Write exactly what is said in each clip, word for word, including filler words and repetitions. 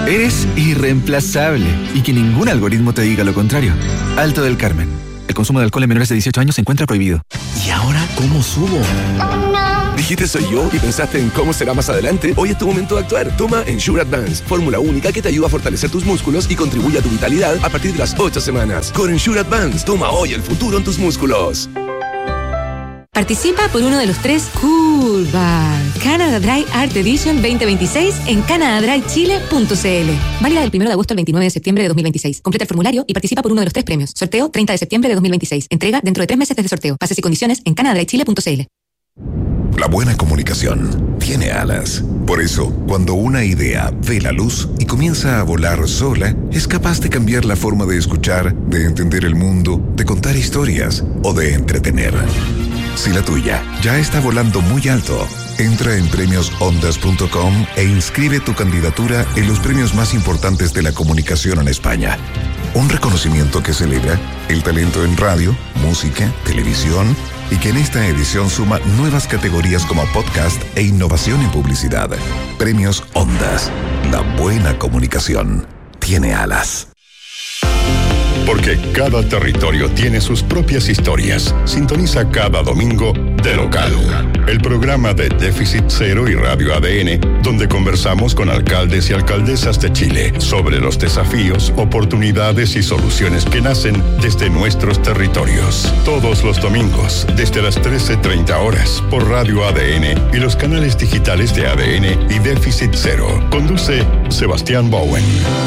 Eres irreemplazable y que ningún algoritmo te diga lo contrario. Alto del Carmen. El consumo de alcohol en menores de dieciocho años se encuentra prohibido. ¿Y ahora cómo subo? Oh, no. ¿Dijiste soy yo y pensaste en cómo será más adelante? Hoy es tu momento de actuar. Toma Ensure Advance, fórmula única que te ayuda a fortalecer tus músculos y contribuye a tu vitalidad a partir de las ocho semanas. Con Ensure Advance, toma hoy el futuro en tus músculos. Participa por uno de los tres Cool Bar Canada Dry Art Edition veinte veintiséis en canada dry chile punto c l. Válida del primero de agosto al veintinueve de septiembre de dos mil veintiséis. Completa el formulario y participa por uno de los tres premios. Sorteo treinta de septiembre de dos mil veintiséis. Entrega dentro de tres meses desde sorteo. Bases y condiciones en canada dry chile punto c l. La buena comunicación tiene alas. Por eso, cuando una idea ve la luz y comienza a volar sola, es capaz de cambiar la forma de escuchar, de entender el mundo, de contar historias o de entretener. Si la tuya ya está volando muy alto, entra en premios ondas punto com e inscribe tu candidatura en los premios más importantes de la comunicación en España. Un reconocimiento que celebra el talento en radio, música, televisión y que en esta edición suma nuevas categorías como podcast e innovación en publicidad. Premios Ondas. La buena comunicación tiene alas. Porque cada territorio tiene sus propias historias. Sintoniza cada domingo De Local, el programa de Déficit Cero y Radio A D N, donde conversamos con alcaldes y alcaldesas de Chile sobre los desafíos, oportunidades y soluciones que nacen desde nuestros territorios. Todos los domingos, desde las trece treinta horas, por Radio A D N y los canales digitales de A D N y Déficit Cero. Conduce Sebastián Bowen.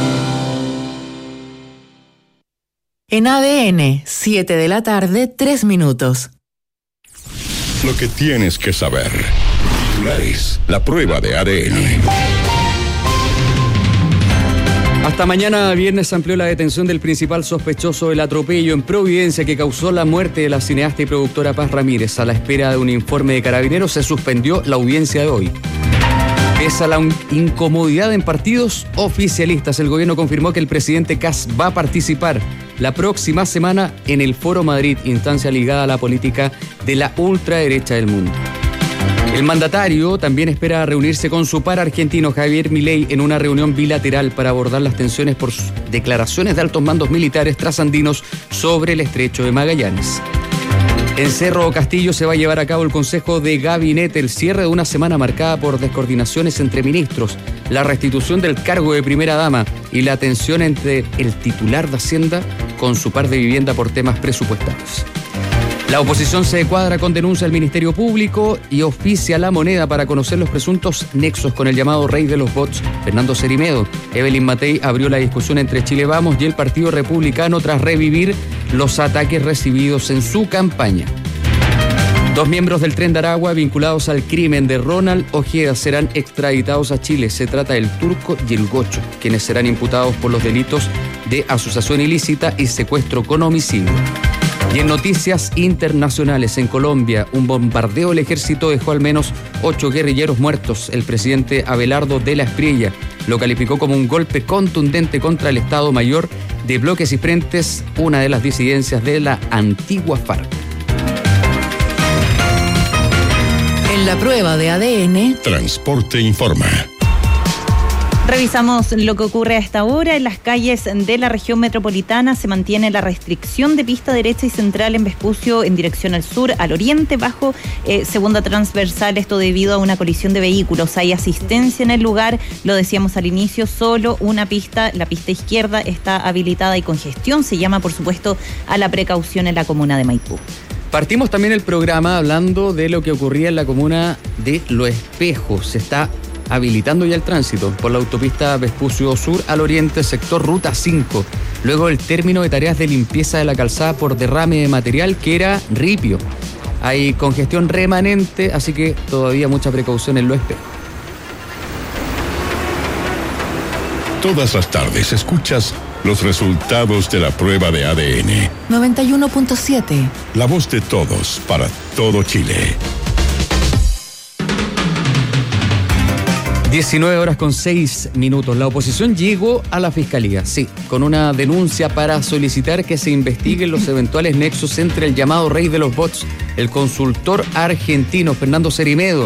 En A D N, siete de la tarde, tres minutos. Lo que tienes que saber. Titulares. La prueba de A D N. Hasta mañana viernes se amplió la detención del principal sospechoso del atropello en Providencia que causó la muerte de la cineasta y productora Paz Ramírez. A la espera de un informe de Carabineros se suspendió la audiencia de hoy. Pese a la incomodidad en partidos oficialistas, el gobierno confirmó que el presidente Kast va a participar la próxima semana en el Foro Madrid, instancia ligada a la política de la ultraderecha del mundo. El mandatario también espera reunirse con su par argentino Javier Milei en una reunión bilateral para abordar las tensiones por sus declaraciones de altos mandos militares trasandinos sobre el estrecho de Magallanes. En Cerro Castillo se va a llevar a cabo el Consejo de Gabinete, el cierre de una semana marcada por descoordinaciones entre ministros, la restitución del cargo de primera dama y la tensión entre el titular de Hacienda con su par de vivienda por temas presupuestarios. La oposición se cuadra con denuncia al Ministerio Público y oficia La Moneda para conocer los presuntos nexos con el llamado rey de los bots, Fernando Cerimedo. Evelyn Matei abrió la discusión entre Chile Vamos y el Partido Republicano tras revivir los ataques recibidos en su campaña. Dos miembros del Tren de Aragua vinculados al crimen de Ronald Ojeda serán extraditados a Chile. Se trata del Turco y el Gocho, quienes serán imputados por los delitos de asociación ilícita y secuestro con homicidio. Y en noticias internacionales, en Colombia, un bombardeo del ejército dejó al menos ocho guerrilleros muertos. El presidente Abelardo de la Espriella lo calificó como un golpe contundente contra el Estado Mayor de Bloques y Frentes, una de las disidencias de la antigua FARC. En la prueba de A D N, Transporte Informa. Revisamos lo que ocurre a esta hora. En las calles de la región metropolitana se mantiene la restricción de pista derecha y central en Vespucio en dirección al sur, al oriente, bajo eh, segunda transversal. Esto debido a una colisión de vehículos. Hay asistencia en el lugar, lo decíamos al inicio, solo una pista, la pista izquierda está habilitada y congestión. Se llama, por supuesto, a la precaución en la comuna de Maipú. Partimos también el programa hablando de lo que ocurría en la comuna de Los Espejos. Se está habilitando ya el tránsito por la autopista Vespucio Sur al oriente, sector Ruta cinco, luego del término de tareas de limpieza de la calzada por derrame de material que era ripio. Hay congestión remanente, así que todavía mucha precaución en Los Espejos. Todas las tardes escuchas los resultados de la prueba de A D N. noventa y uno punto siete. La voz de todos para todo Chile. diecinueve horas con seis minutos. La oposición llegó a la Fiscalía, sí, con una denuncia para solicitar que se investiguen los eventuales nexos entre el llamado rey de los bots, el consultor argentino Fernando Cerimedo,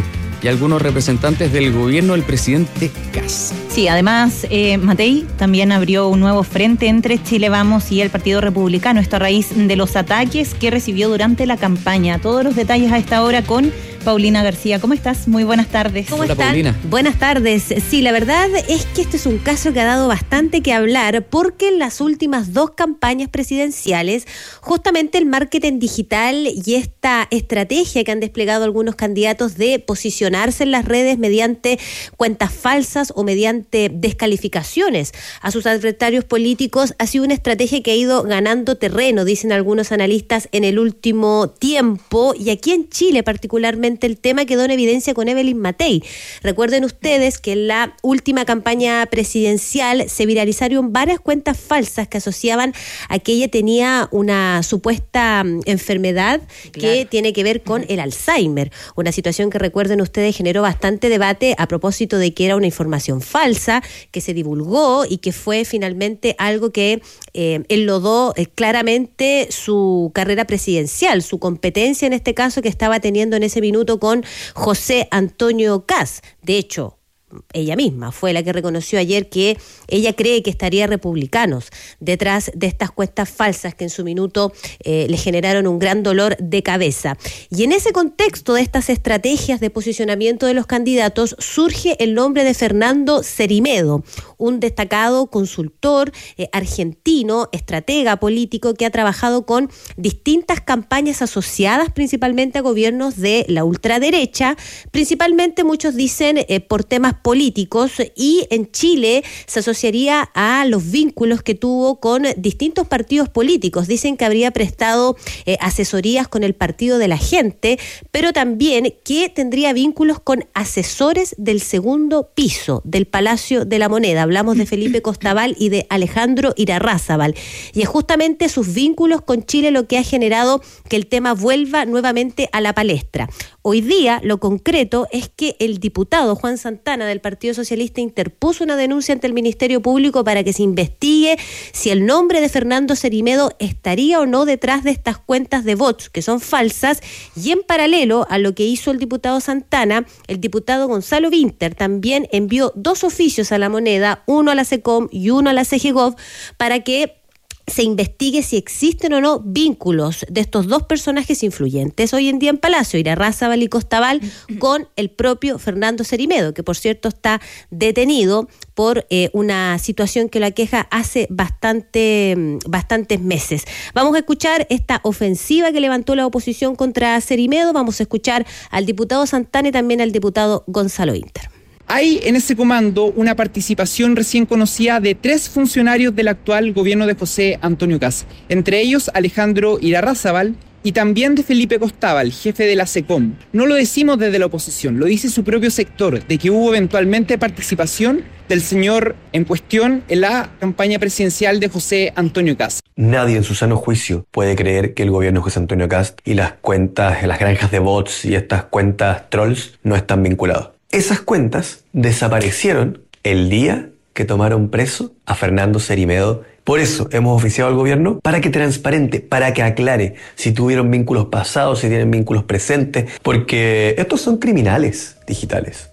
y algunos representantes del gobierno del presidente Kast. Sí, además, eh, Matei también abrió un nuevo frente entre Chile Vamos y el Partido Republicano, esto a raíz de los ataques que recibió durante la campaña. Todos los detalles a esta hora con Paulina García. ¿Cómo estás? Muy buenas tardes. ¿Cómo Hola, están? Paulina. Buenas tardes. Sí, la verdad es que este es un caso que ha dado bastante que hablar porque en las últimas dos campañas presidenciales, justamente el marketing digital y esta estrategia que han desplegado algunos candidatos de posicionarse en las redes mediante cuentas falsas o mediante descalificaciones a sus adversarios políticos ha sido una estrategia que ha ido ganando terreno, dicen algunos analistas, en el último tiempo. Y aquí en Chile particularmente el tema quedó en evidencia con Evelyn Matei. Recuerden ustedes que en la última campaña presidencial se viralizaron varias cuentas falsas que asociaban a que ella tenía una supuesta enfermedad que claro. tiene que ver con el Alzheimer, una situación que recuerden ustedes generó bastante debate a propósito de que era una información falsa que se divulgó y que fue finalmente algo que eh, enlodó eh, claramente su carrera presidencial, su competencia en este caso que estaba teniendo en ese minuto con José Antonio Kast. De hecho, ella misma fue la que reconoció ayer que ella cree que estaría Republicanos detrás de estas cuentas falsas que en su minuto eh, le generaron un gran dolor de cabeza. Y en ese contexto de estas estrategias de posicionamiento de los candidatos surge el nombre de Fernando Cerimedo, un destacado consultor eh, argentino, estratega político que ha trabajado con distintas campañas asociadas principalmente a gobiernos de la ultraderecha, principalmente muchos dicen eh, por temas políticos, y en Chile se asociaría a los vínculos que tuvo con distintos partidos políticos. Dicen que habría prestado eh, asesorías con el Partido de la Gente, pero también que tendría vínculos con asesores del segundo piso del Palacio de la Moneda. Hablamos de Felipe Costabal y de Alejandro Irarrázaval. Y es justamente sus vínculos con Chile lo que ha generado que el tema vuelva nuevamente a la palestra. Hoy día, lo concreto es que el diputado Juan Santana del Partido Socialista interpuso una denuncia ante el Ministerio Público para que se investigue si el nombre de Fernando Cerimedo estaría o no detrás de estas cuentas de bots que son falsas. Y en paralelo a lo que hizo el diputado Santana, el diputado Gonzalo Vinter también envió dos oficios a la Moneda, uno a la SECOM y uno a la C G Gov, para que se investigue si existen o no vínculos de estos dos personajes influyentes hoy en día en Palacio, Irarrázaval y Costabal, con el propio Fernando Cerimedo, que por cierto está detenido por eh, una situación que lo aqueja hace bastante, bastantes meses. Vamos a escuchar esta ofensiva que levantó la oposición contra Cerimedo, vamos a escuchar al diputado Santana y también al diputado Gonzalo Vinter. Hay en ese comando una participación recién conocida de tres funcionarios del actual gobierno de José Antonio Kast, entre ellos Alejandro Irarrázaval y también de Felipe Costabal, jefe de la SECOM. No lo decimos desde la oposición, lo dice su propio sector, de que hubo eventualmente participación del señor en cuestión en la campaña presidencial de José Antonio Kast. Nadie en su sano juicio puede creer que el gobierno de José Antonio Kast y las cuentas, las granjas de bots y estas cuentas trolls no están vinculados. Esas cuentas desaparecieron el día que tomaron preso a Fernando Cerimedo. Por eso hemos oficiado al gobierno para que transparente, para que aclare si tuvieron vínculos pasados, si tienen vínculos presentes, porque estos son criminales digitales.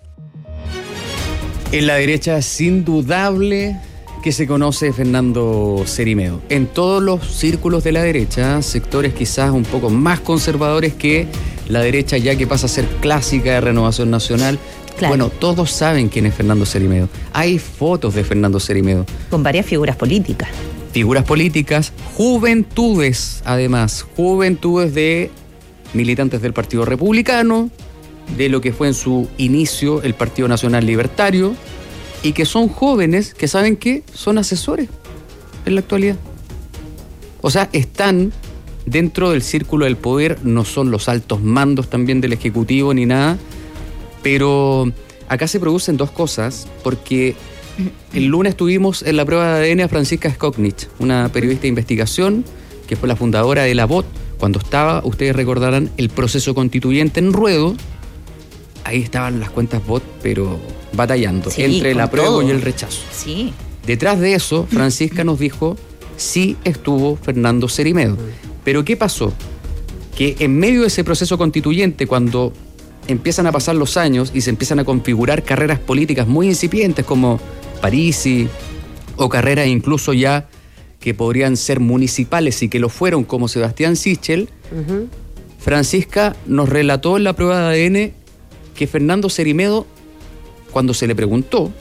En la derecha es indudable que se conoce Fernando Cerimedo. En todos los círculos de la derecha, sectores quizás un poco más conservadores que la derecha ya que pasa a ser clásica de Renovación Nacional. Claro. Bueno, todos saben quién es Fernando Cerimedo. Hay fotos de Fernando Cerimedo. Con varias figuras políticas. Figuras políticas, juventudes, además, juventudes de militantes del Partido Republicano, de lo que fue en su inicio el Partido Nacional Libertario, y que son jóvenes que saben que son asesores en la actualidad. O sea, están dentro del círculo del poder, no son los altos mandos también del Ejecutivo ni nada, pero acá se producen dos cosas, porque el lunes tuvimos en la prueba de A D N a Francisca Skoknich, una periodista de investigación que fue la fundadora de la B O T, cuando estaba, ustedes recordarán, el proceso constituyente en ruedo. Ahí estaban las cuentas B O T, pero batallando, sí, entre el apruebo y el rechazo. Sí. Detrás de eso, Francisca nos dijo, sí estuvo Fernando Cerimedo. Pero ¿qué pasó? Que en medio de ese proceso constituyente, cuando empiezan a pasar los años y se empiezan a configurar carreras políticas muy incipientes como Parisi, o carreras incluso ya que podrían ser municipales y que lo fueron como Sebastián Sichel, uh-huh. Francisca nos relató en la prueba de A D N que Fernando Cerimedo, cuando se le preguntó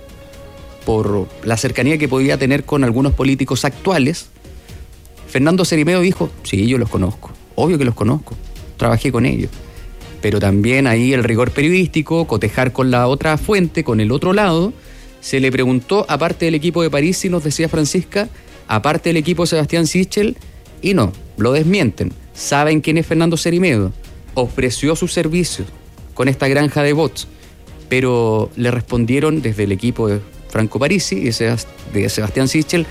por la cercanía que podía tener con algunos políticos actuales, Fernando Cerimedo dijo, sí, yo los conozco, obvio que los conozco, trabajé con ellos. Pero también ahí el rigor periodístico, cotejar con la otra fuente, con el otro lado, se le preguntó, aparte del equipo de París, y nos decía Francisca, aparte del equipo de Sebastián Sichel, y no, lo desmienten. Saben quién es Fernando Cerimedo, ofreció sus servicios con esta granja de bots, pero le respondieron desde el equipo de Franco Parisi y de Sebastián Sichel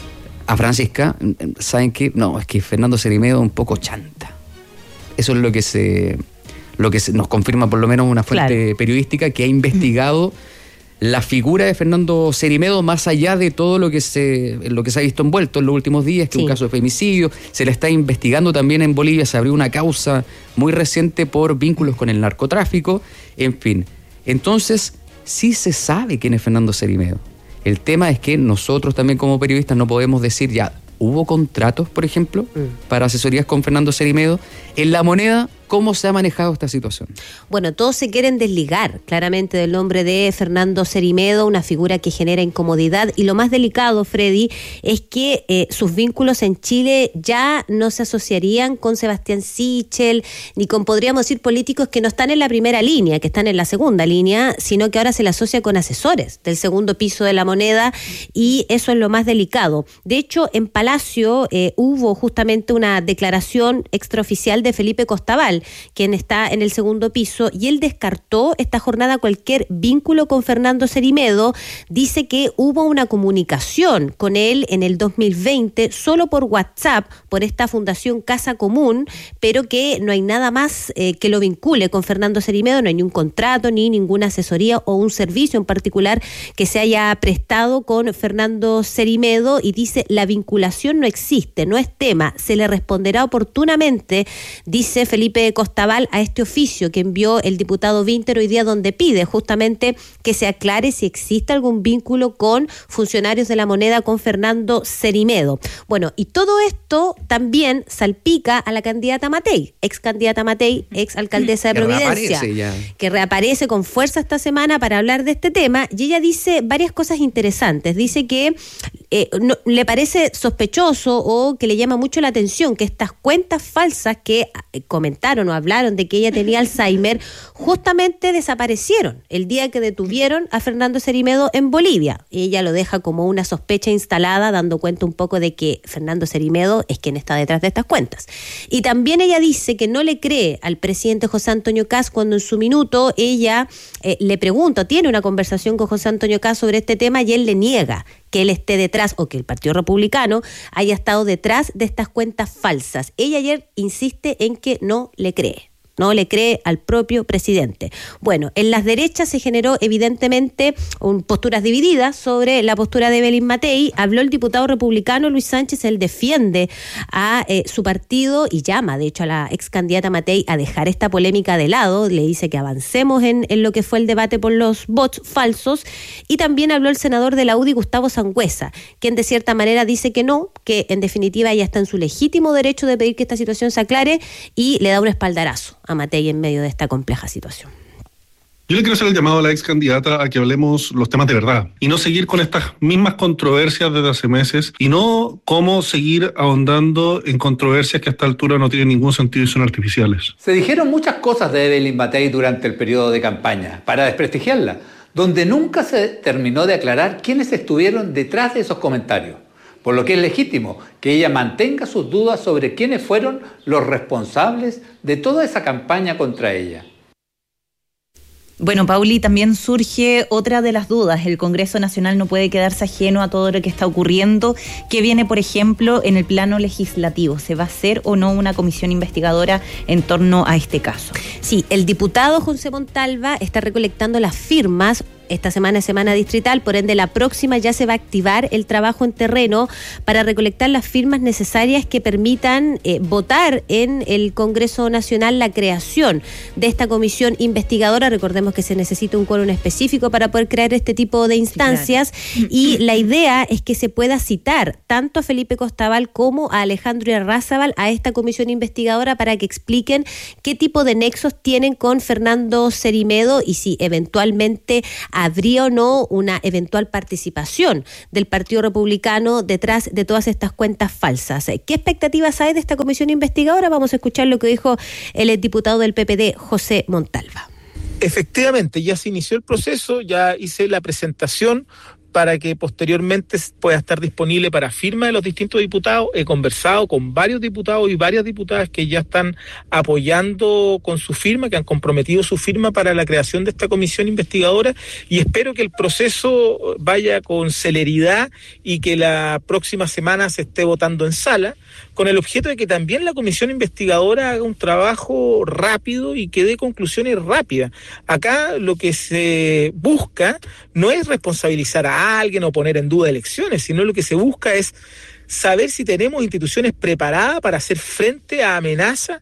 a Francisca, ¿saben qué? No, es que Fernando Cerimedo es un poco chanta. Eso es lo que se, lo que se, nos confirma por lo menos una fuente claro. periodística que ha investigado la figura de Fernando Cerimedo más allá de todo lo que se lo que se ha visto envuelto en los últimos días, que es sí. un caso de femicidio, se le está investigando también en Bolivia, se abrió una causa muy reciente por vínculos con el narcotráfico, en fin. Entonces, sí se sabe quién es Fernando Cerimedo. El tema es que nosotros también como periodistas no podemos decir ya, ¿hubo contratos, por ejemplo, mm. para asesorías con Fernando Cerimedo? En La Moneda, ¿cómo se ha manejado esta situación? Bueno, todos se quieren desligar claramente del nombre de Fernando Cerimedo, una figura que genera incomodidad. Y lo más delicado, Freddy, es que eh, sus vínculos en Chile ya no se asociarían con Sebastián Sichel, ni con, podríamos decir, políticos que no están en la primera línea, que están en la segunda línea, sino que ahora se le asocia con asesores del segundo piso de La Moneda, y eso es lo más delicado. De hecho, en Palacio eh, hubo justamente una declaración extraoficial de Felipe Costabal, quien está en el segundo piso, y él descartó esta jornada cualquier vínculo con Fernando Cerimedo. Dice que hubo una comunicación con él en el dos mil veinte solo por WhatsApp, por esta fundación Casa Común, pero que no hay nada más eh, que lo vincule con Fernando Cerimedo, no hay ni un contrato, ni ninguna asesoría o un servicio en particular que se haya prestado con Fernando Cerimedo, y dice la vinculación no existe, no es tema, se le responderá oportunamente, dice Felipe Costabal, a este oficio que envió el diputado Vinter hoy día, donde pide justamente que se aclare si existe algún vínculo con funcionarios de La Moneda con Fernando Cerimedo. Bueno, y todo esto también salpica a la candidata Matei, ex candidata Matei, ex alcaldesa de que Providencia, reaparece que reaparece con fuerza esta semana para hablar de este tema, y ella dice varias cosas interesantes. Dice que eh, no, le parece sospechoso o que le llama mucho la atención que estas cuentas falsas que eh, comentaron o hablaron de que ella tenía Alzheimer justamente desaparecieron el día que detuvieron a Fernando Cerimedo en Bolivia. Y ella lo deja como una sospecha instalada, dando cuenta un poco de que Fernando Cerimedo es quien está detrás de estas cuentas. Y también ella dice que no le cree al presidente José Antonio Kast cuando en su minuto ella eh, le pregunta, tiene una conversación con José Antonio Kast sobre este tema, y él le niega que él esté detrás o que el Partido Republicano haya estado detrás de estas cuentas falsas. Ella ayer insiste en que no le cree. No le cree al propio presidente. Bueno, en las derechas se generó evidentemente un, posturas divididas sobre la postura de Evelyn Matei. Habló el diputado republicano Luis Sánchez, él defiende a eh, su partido y llama, de hecho, a la ex candidata Matei a dejar esta polémica de lado. Le dice que avancemos en, en lo que fue el debate por los bots falsos. Y también habló el senador de la U D I, Gustavo Sangüesa, quien de cierta manera dice que no, que en definitiva ella está en su legítimo derecho de pedir que esta situación se aclare, y le da un espaldarazo a Matei en medio de esta compleja situación. Yo le quiero hacer el llamado a la ex candidata a que hablemos los temas de verdad y no seguir con estas mismas controversias desde hace meses, y no cómo seguir ahondando en controversias que a esta altura no tienen ningún sentido y son artificiales. Se dijeron muchas cosas de Evelyn Matei durante el periodo de campaña para desprestigiarla, donde nunca se terminó de aclarar quiénes estuvieron detrás de esos comentarios. Por lo que es legítimo que ella mantenga sus dudas sobre quiénes fueron los responsables de toda esa campaña contra ella. Bueno, Pauli, también surge otra de las dudas. El Congreso Nacional no puede quedarse ajeno a todo lo que está ocurriendo. ¿Qué viene, por ejemplo, en el plano legislativo? ¿Se va a hacer o no una comisión investigadora en torno a este caso? Sí, el diputado José Montalva está recolectando las firmas esta semana es semana distrital, por ende la próxima ya se va a activar el trabajo en terreno para recolectar las firmas necesarias que permitan eh, votar en el Congreso Nacional la creación de esta comisión investigadora. Recordemos que se necesita un quórum específico para poder crear este tipo de instancias, sí, claro. Y la idea es que se pueda citar tanto a Felipe Costabal como a Alejandro Irarrázaval a esta comisión investigadora para que expliquen qué tipo de nexos tienen con Fernando Cerimedo y si eventualmente habría o no una eventual participación del Partido Republicano detrás de todas estas cuentas falsas. ¿Qué expectativas hay de esta comisión investigadora? Vamos a escuchar lo que dijo el diputado del P P D, José Montalva. Efectivamente, ya se inició el proceso, ya hice la presentación para que posteriormente pueda estar disponible para firma de los distintos diputados. He conversado con varios diputados y varias diputadas que ya están apoyando con su firma, que han comprometido su firma para la creación de esta comisión investigadora, y espero que el proceso vaya con celeridad y que la próxima semana se esté votando en sala, con el objeto de que también la comisión investigadora haga un trabajo rápido y que dé conclusiones rápidas. Acá lo que se busca no es responsabilizar a alguien o poner en duda elecciones, sino lo que se busca es saber si tenemos instituciones preparadas para hacer frente a amenazas.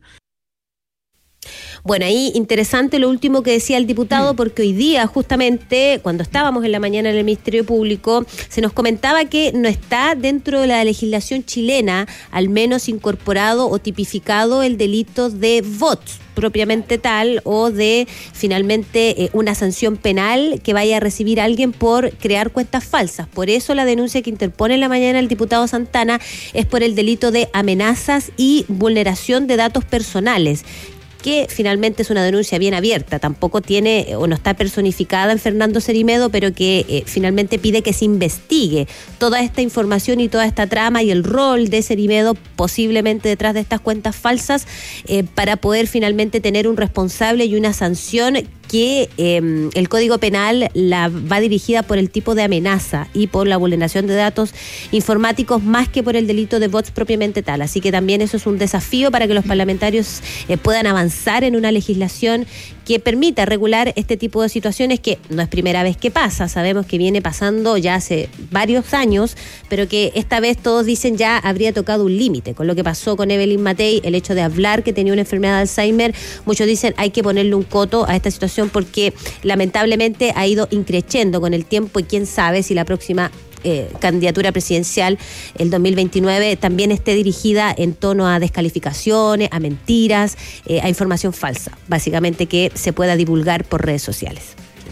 Bueno, ahí interesante lo último que decía el diputado, porque hoy día, justamente, cuando estábamos en la mañana en el Ministerio Público, se nos comentaba que no está dentro de la legislación chilena, al menos incorporado o tipificado el delito de bots propiamente tal, o de finalmente eh, una sanción penal que vaya a recibir alguien por crear cuentas falsas. Por eso la denuncia que interpone en la mañana el diputado Santana es por el delito de amenazas y vulneración de datos personales, que finalmente es una denuncia bien abierta, tampoco tiene o no está personificada en Fernando Cerimedo, pero que eh, finalmente pide que se investigue toda esta información y toda esta trama y el rol de Cerimedo posiblemente detrás de estas cuentas falsas, eh, para poder finalmente tener un responsable y una sanción que eh, el Código Penal la va dirigida por el tipo de amenaza y por la vulneración de datos informáticos más que por el delito de bots propiamente tal. Así que también eso es un desafío para que los parlamentarios eh, puedan avanzar en una legislación que permita regular este tipo de situaciones, que no es primera vez que pasa, sabemos que viene pasando ya hace varios años, pero que esta vez todos dicen ya habría tocado un límite, con lo que pasó con Evelyn Matei, el hecho de hablar que tenía una enfermedad de Alzheimer. Muchos dicen hay que ponerle un coto a esta situación porque lamentablemente ha ido increciendo con el tiempo, y quién sabe si la próxima Eh, candidatura presidencial el dos mil veintinueve también esté dirigida en tono a descalificaciones, a mentiras, eh, a información falsa, básicamente que se pueda divulgar por redes sociales.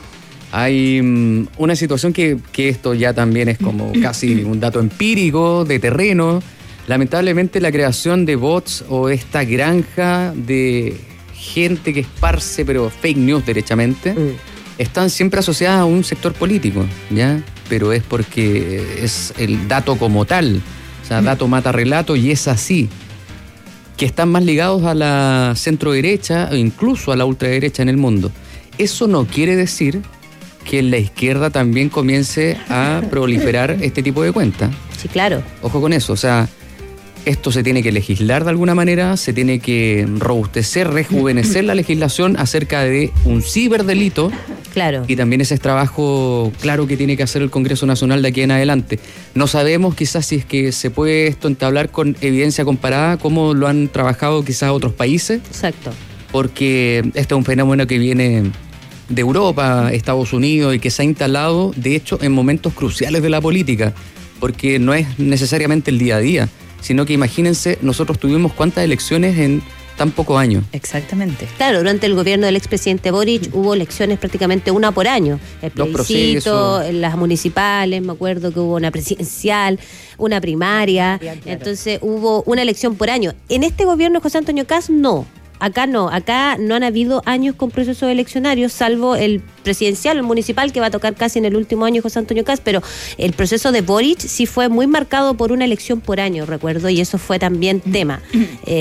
Hay um, una situación que, que esto ya también es como casi un dato empírico de terreno. Lamentablemente la creación de bots o esta granja de gente que esparce pero fake news derechamente, mm. están siempre asociadas a un sector político, ¿ya? Pero es porque es el dato como tal, o sea, dato mata relato, y es así, que están más ligados a la centro derecha o incluso a la ultraderecha en el mundo. Eso no quiere decir que en la izquierda también comience a proliferar este tipo de cuentas. Sí, claro. Ojo con eso, o sea, esto se tiene que legislar de alguna manera, se tiene que robustecer, rejuvenecer la legislación acerca de un ciberdelito. Claro. Y también ese es trabajo claro que tiene que hacer el Congreso Nacional de aquí en adelante. No sabemos quizás si es que se puede esto entablar con evidencia comparada, como lo han trabajado quizás otros países. Exacto. Porque este es un fenómeno que viene de Europa, Estados Unidos, y que se ha instalado, de hecho, en momentos cruciales de la política, porque no es necesariamente el día a día, sino que imagínense, nosotros tuvimos cuántas elecciones en tan pocos años. Exactamente. Claro, durante el gobierno del expresidente Boric mm. hubo elecciones prácticamente una por año. El plebiscito, las municipales, me acuerdo que hubo una presidencial, una primaria, claro. Entonces hubo una elección por año. En este gobierno de José Antonio Kast, no. Acá no, acá no han habido años con procesos eleccionarios, salvo el presidencial, el municipal, que va a tocar casi en el último año José Antonio Kast, pero el proceso de Boric sí fue muy marcado por una elección por año, recuerdo, y eso fue también tema. Eh,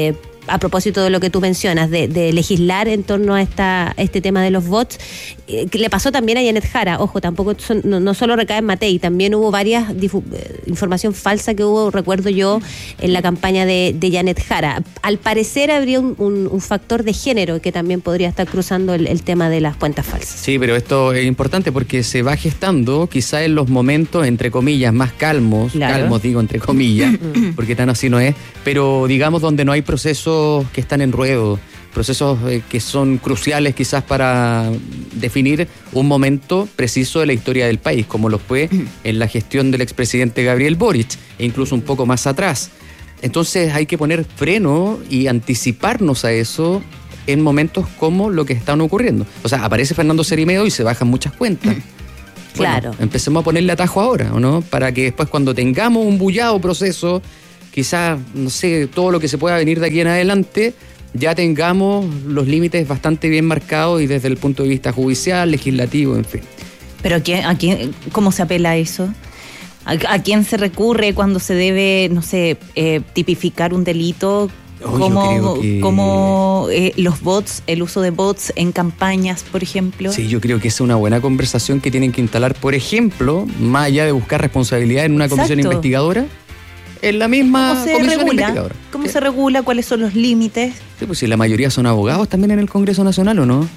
a propósito de lo que tú mencionas, de, de legislar en torno a esta este tema de los bots, eh, que le pasó también a Janet Jara. Ojo, tampoco son, no, no solo recae en Matei, también hubo varias difu- información falsa que hubo, recuerdo yo, en la campaña de, de Janet Jara. Al parecer habría un, un, un factor de género que también podría estar cruzando el, el tema de las cuentas falsas. Sí, pero esto es importante porque se va gestando quizá en los momentos, entre comillas, más calmos, claro. calmos digo entre comillas, porque tan así no es, pero digamos donde no hay procesos que están en ruedo, procesos eh, que son cruciales quizás para definir un momento preciso de la historia del país, como lo fue en la gestión del expresidente Gabriel Boric, e incluso un poco más atrás. Entonces hay que poner freno y anticiparnos a eso en momentos como lo que están ocurriendo. O sea, aparece Fernando Cerimeo y se bajan muchas cuentas. Claro. Bueno, empecemos a ponerle atajo ahora, ¿o no? Para que después cuando tengamos un bullado proceso, quizás, no sé, todo lo que se pueda venir de aquí en adelante, ya tengamos los límites bastante bien marcados y desde el punto de vista judicial, legislativo, en fin. Pero ¿a quién, a quién, ¿cómo se apela a eso? ¿A, a quién se recurre cuando se debe, no sé, eh, tipificar un delito? Oh, como que... como eh, los bots, el uso de bots en campañas, por ejemplo. Sí, yo creo que esa es una buena conversación que tienen que instalar, por ejemplo, más allá de buscar responsabilidad en una Exacto. comisión investigadora, en la misma ¿Cómo se comisión regula? investigadora. ¿Cómo se regula? ¿Cuáles son los límites? Sí, pues si la mayoría son abogados también en el Congreso Nacional, ¿o no?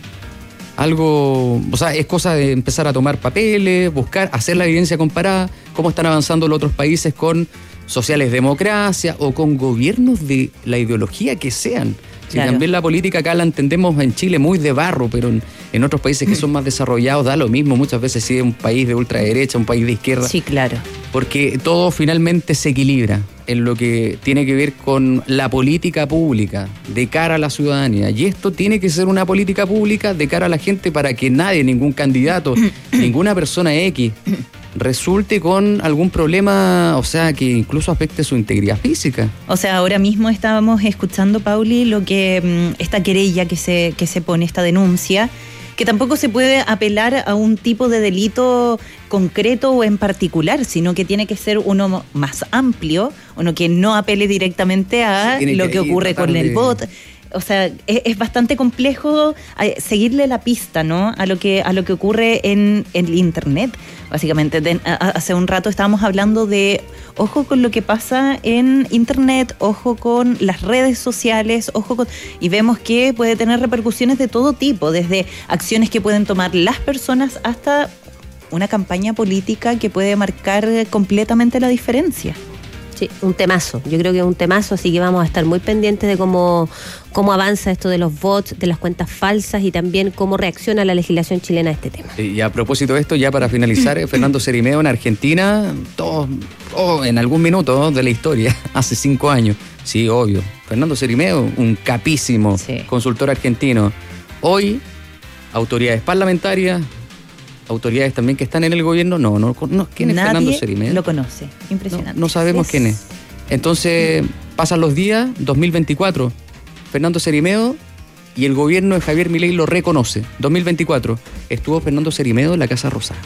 Algo, o sea, es cosa de empezar a tomar papeles, buscar, hacer la evidencia comparada, cómo están avanzando los otros países con sociales democracia o con gobiernos de la ideología que sean. Si Claro. también la política acá la entendemos en Chile muy de barro, pero en, en otros países que son más desarrollados da lo mismo. Muchas veces si es un país de ultraderecha, un país de izquierda. Sí, claro. Porque todo finalmente se equilibra en lo que tiene que ver con la política pública de cara a la ciudadanía. Y esto tiene que ser una política pública de cara a la gente para que nadie, ningún candidato, ninguna persona X resulte con algún problema, o sea, que incluso afecte su integridad física. O sea, ahora mismo estábamos escuchando, Pauli, lo que esta querella que se, que se pone, esta denuncia, que tampoco se puede apelar a un tipo de delito concreto o en particular, sino que tiene que ser uno más amplio, uno que no apele directamente a Sí, lo que que ocurre con de... el bot. O sea, es, es bastante complejo seguirle la pista, ¿no? A lo que a lo que ocurre en, en el internet, básicamente. De, a, hace un rato estábamos hablando de ojo con lo que pasa en internet, ojo con las redes sociales, ojo con, y vemos que puede tener repercusiones de todo tipo, desde acciones que pueden tomar las personas hasta una campaña política que puede marcar completamente la diferencia. Sí, un temazo. Yo creo que es un temazo, así que vamos a estar muy pendientes de cómo, cómo avanza esto de los bots, de las cuentas falsas y también cómo reacciona la legislación chilena a este tema. Y a propósito de esto, ya para finalizar, Fernando Cerimeo en Argentina, todo, oh, en algún minuto de la historia, hace cinco años. Sí, obvio. Fernando Cerimeo, un capísimo sí. consultor argentino. Hoy, autoridades parlamentarias, autoridades también que están en el gobierno, no, no, no ¿quién es Nadie Fernando Cerimeo? Lo conoce, impresionante. No, no sabemos es... quién es. Entonces, pasan los días, dos mil veinticuatro, Fernando Cerimeo y el gobierno de Javier Milei lo reconoce. dos mil veinticuatro, estuvo Fernando Cerimeo en la Casa Rosada.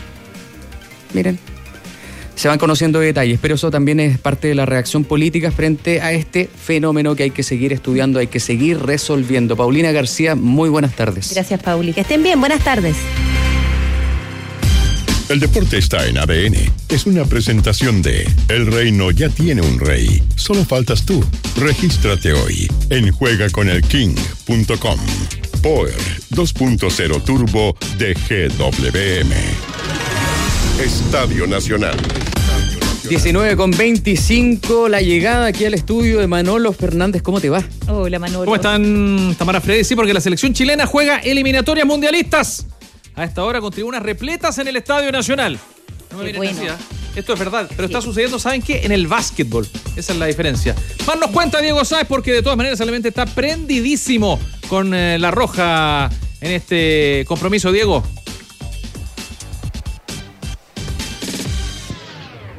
Miren, se van conociendo detalles, pero eso también es parte de la reacción política frente a este fenómeno que hay que seguir estudiando, hay que seguir resolviendo. Paulina García, muy buenas tardes. Gracias, Pauli. Que estén bien, buenas tardes. El deporte está en A D N. Es una presentación de El Reino ya tiene un rey. Solo faltas tú. Regístrate hoy en juega con el king punto com. Power dos punto cero Turbo de G W M. Estadio Nacional. diecinueve con veinticinco, la llegada aquí al estudio de Manolo Fernández. ¿Cómo te va? Hola, Manolo. ¿Cómo están, Tamara Fredes? Sí, porque la selección chilena juega eliminatorias mundialistas. A esta hora con tribunas repletas en el Estadio Nacional. No me viene bueno. Esto es verdad, pero sí. Está sucediendo, ¿saben qué? En el básquetbol. Esa es la diferencia. Más nos cuenta Diego Sáez, porque de todas maneras el Elemente está prendidísimo con eh, la Roja en este compromiso. Diego.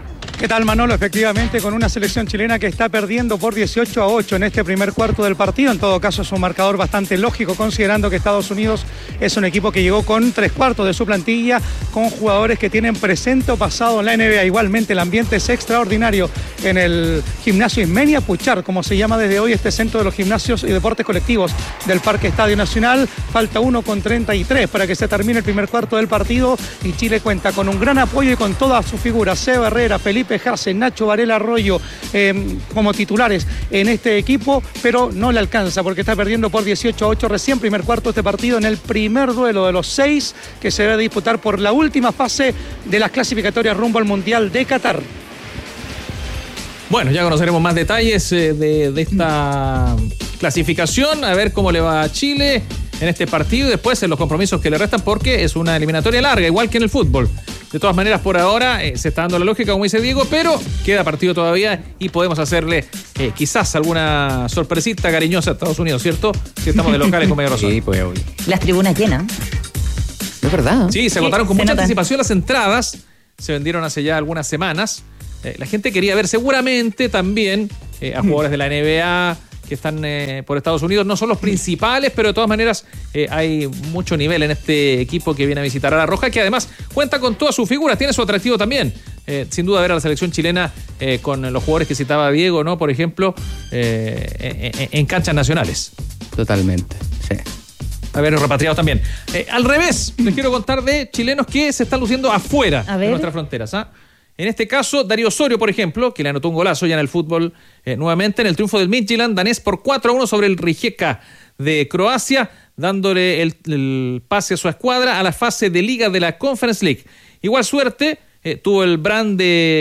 ¿Qué tal, Manolo? Efectivamente, con una selección chilena que está perdiendo por dieciocho a ocho en este primer cuarto del partido. En todo caso, es un marcador bastante lógico, considerando que Estados Unidos es un equipo que llegó con tres cuartos de su plantilla, con jugadores que tienen presente o pasado en la N B A. Igualmente, el ambiente es extraordinario en el gimnasio Ismenia Puchar, como se llama desde hoy este centro de los gimnasios y deportes colectivos del Parque Estadio Nacional. Falta uno con treinta y tres para que se termine el primer cuarto del partido y Chile cuenta con un gran apoyo y con todas sus figuras. Seba Herrera, Felipe Hasse, Nacho Varela Arroyo eh, como titulares en este equipo, pero no le alcanza porque está perdiendo por dieciocho a ocho recién primer cuarto este partido en el primer duelo de los seis que se debe disputar por la última fase de las clasificatorias rumbo al Mundial de Qatar. Bueno, ya conoceremos más detalles eh, de, de esta clasificación, a ver cómo le va a Chile en este partido y después en los compromisos que le restan, porque es una eliminatoria larga, igual que en el fútbol. De todas maneras, por ahora eh, se está dando la lógica, como dice Diego, pero queda partido todavía y podemos hacerle eh, quizás alguna sorpresita cariñosa a Estados Unidos, ¿cierto? Si estamos de locales con medio razón. Sí, pues obvio. Las tribunas llenas. Es verdad. Sí, se Sí, agotaron con se mucha notan. anticipación las entradas, se vendieron hace ya algunas semanas. Eh, la gente quería ver seguramente también eh, a jugadores de la N B A que están eh, por Estados Unidos. No son los principales, pero de todas maneras eh, hay mucho nivel en este equipo que viene a visitar a La Roja, que además cuenta con todas sus figuras, tiene su atractivo también. Eh, sin duda ver a la selección chilena eh, con los jugadores que citaba Diego, ¿no? Por ejemplo, eh, en, en canchas nacionales. Totalmente, sí. Haber repatriados también. Eh, al revés, les quiero contar de chilenos que se están luciendo afuera A de ver. nuestras fronteras. ¿ah? En este caso, Darío Osorio, por ejemplo, que le anotó un golazo ya en el fútbol eh, nuevamente en el triunfo del Midtjylland danés por cuatro a uno sobre el Rijeka de Croacia, dándole el, el pase a su escuadra a la fase de liga de la Conference League. Igual suerte eh, tuvo el Brand de